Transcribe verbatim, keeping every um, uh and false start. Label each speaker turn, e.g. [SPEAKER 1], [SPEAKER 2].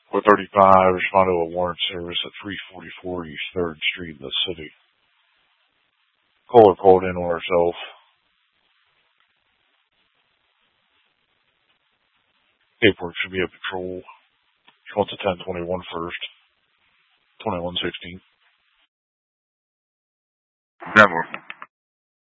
[SPEAKER 1] four thirty-five, respond to a warrant service at three forty-four East third Street in the city. Caller called in on herself. Paperwork should be a patrol. She wants a ten twenty-one first. twenty-one sixteen.
[SPEAKER 2] Network.